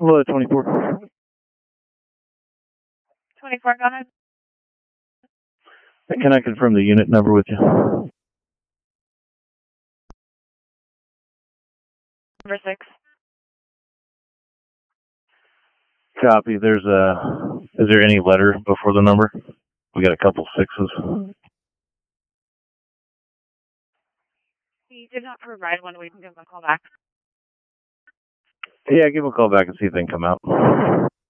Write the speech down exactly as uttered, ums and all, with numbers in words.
Hello, twenty-four. twenty-four, go ahead. Can I confirm the unit number with you? Number six. Copy. There's a. Is there any letter before the number? We got a couple sixes. You did not provide one. We can give them a call back. Yeah, give them a call back and see if they can come out.